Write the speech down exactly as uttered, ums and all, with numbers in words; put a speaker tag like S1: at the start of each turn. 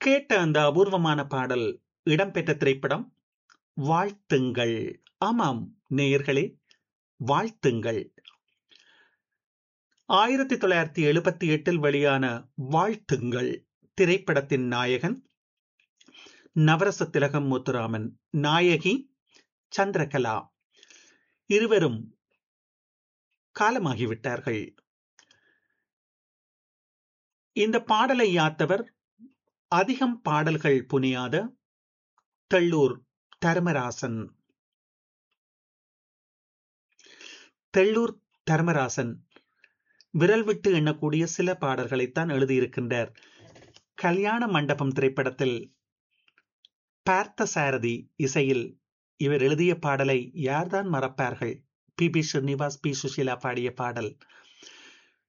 S1: கேட்ட அந்த அபூர்வமான பாடல் இடம்பெற்ற திரைப்படம் வாழ்த்துங்கள். ஆமாம் நேயர்களே, வாழ்த்துங்கள். ஆயிரத்தி தொள்ளாயிரத்தி எழுபத்தி எட்டில் வெளியான வாழ்த்துங்கள் திரைப்படத்தின் நாயகன் நவரச திலகம் முத்துராமன், நாயகி சந்திரகலா. இருவரும் காலமாகிவிட்டார்கள். இந்த பாடலை யாத்தவர் அதிகம் பாடல்கள் புனியாத தெள்ளூர் தர்மராசன். தெள்ளூர் தர்மராசன் விரல் விட்டு எண்ணக்கூடிய சில பாடல்களைத்தான் எழுதியிருக்கின்றார். கல்யாண மண்டபம் திரைப்படத்தில் பார்த்த சாரதி இசையில் இவர் எழுதிய பாடலை யார்தான் மறப்பார்கள்? B B Srinivas, B Sushila பாடிய பாடல்